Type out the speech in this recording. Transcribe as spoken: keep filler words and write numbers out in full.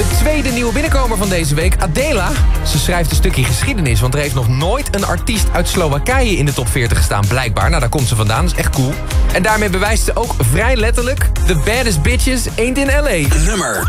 De tweede nieuwe binnenkomer van deze week, Adela. Ze schrijft een stukje geschiedenis, want er heeft nog nooit een artiest uit Slowakije in de top veertig gestaan, blijkbaar. Nou, daar komt ze vandaan, dat is echt cool. En daarmee bewijst ze ook vrij letterlijk: the baddest bitches ain't in L A. Nummer